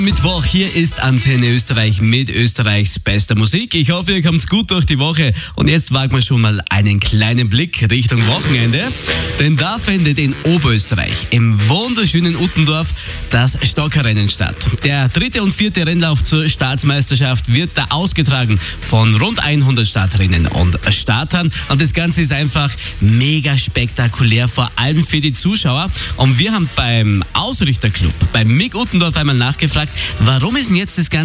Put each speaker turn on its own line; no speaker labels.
Mittwoch, hier ist Antenne Österreich mit Österreichs bester Musik. Ich hoffe, ihr kommt gut durch die Woche und jetzt wagen wir schon mal einen kleinen Blick Richtung Wochenende. Denn da findet in Oberösterreich, im wunderschönen Uttendorf, das Stockerrennen statt. Der 3. und 4. Rennlauf zur Staatsmeisterschaft wird da ausgetragen von rund 100 Starterinnen und Startern. Und das Ganze ist einfach mega spektakulär, vor allem für die Zuschauer. Und wir haben beim Ausrichterclub, beim MIG Uttendorf einmal nachgefragt, warum ist denn jetzt das Ganze